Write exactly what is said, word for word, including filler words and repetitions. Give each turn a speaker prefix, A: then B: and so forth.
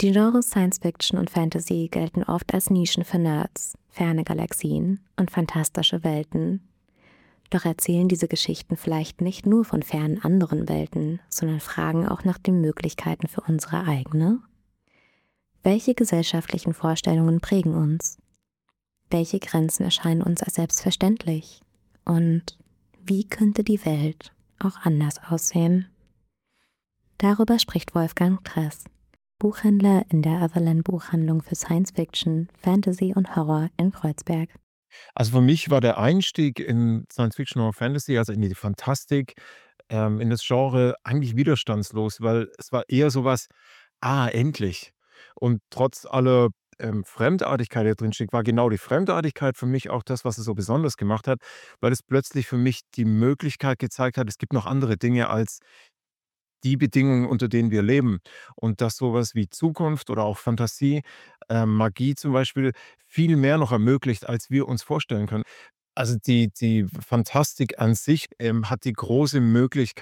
A: Die Genres Science Fiction und Fantasy gelten oft als Nischen für Nerds, ferne Galaxien und fantastische Welten. Doch erzählen diese Geschichten vielleicht nicht nur von fernen anderen Welten, sondern fragen auch nach den Möglichkeiten für unsere eigene? Welche gesellschaftlichen Vorstellungen prägen uns? Welche Grenzen erscheinen uns als selbstverständlich? Und wie könnte die Welt auch anders aussehen? Darüber spricht Wolfgang Tress, Buchhändler in der Otherland Buchhandlung für Science Fiction, Fantasy und Horror in Kreuzberg.
B: Also, für mich war der Einstieg in Science Fiction oder Fantasy, also in die Fantastik, ähm, in das Genre eigentlich widerstandslos, weil es war eher so was: „Ah, endlich!“ Und trotz aller, ähm, Fremdartigkeit, die da drin steckt, war genau die Fremdartigkeit für mich auch das, was es so besonders gemacht hat, weil es plötzlich für mich die Möglichkeit gezeigt hat, es gibt noch andere Dinge als die Bedingungen, unter denen wir leben. Und dass so was wie Zukunft oder auch Fantasie, ähm, Magie zum Beispiel, viel mehr noch ermöglicht, als wir uns vorstellen können. Also, die die Fantastik an sich, ähm, hat die große Möglichkeit